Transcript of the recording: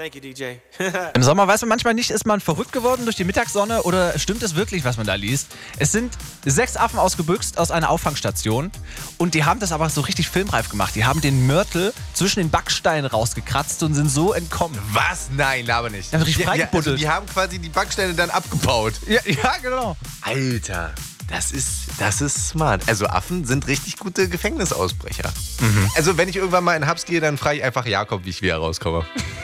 Thank you, DJ. Im Sommer weiß man manchmal nicht, ist man verrückt geworden durch die Mittagssonne oder stimmt es wirklich, was man da liest? Es sind 6 Affen ausgebüxt aus einer Auffangstation und die haben das aber so richtig filmreif gemacht. Die haben den Mörtel zwischen den Backsteinen rausgekratzt und sind so entkommen. Was? Nein, aber nicht. Ja, richtig freigebuddelt. Die haben quasi die Backsteine dann abgebaut. Ja, genau. Alter, das ist smart. Also Affen sind richtig gute Gefängnisausbrecher. Also wenn ich irgendwann mal in Hubs gehe, dann frage ich einfach Jakob, wie ich wieder rauskomme.